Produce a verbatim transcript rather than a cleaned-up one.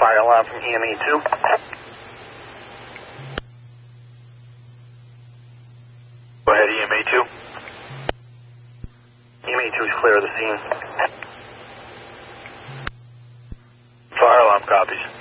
Fire alarm from E M E two. Go ahead, E M E two. E M E two is clear of the scene. Fire alarm copies.